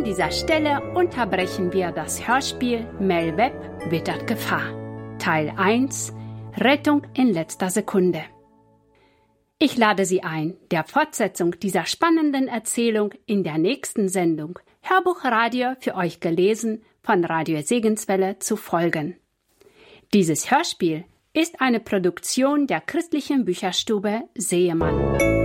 dieser Stelle unterbrechen wir das Hörspiel Mel Webb wittert Gefahr. Teil 1 Rettung in letzter Sekunde. Ich lade Sie ein, der Fortsetzung dieser spannenden Erzählung in der nächsten Sendung Hörbuchradio für euch gelesen von Radio Segenswelle zu folgen. Dieses Hörspiel ist eine Produktion der christlichen Bücherstube Seemann.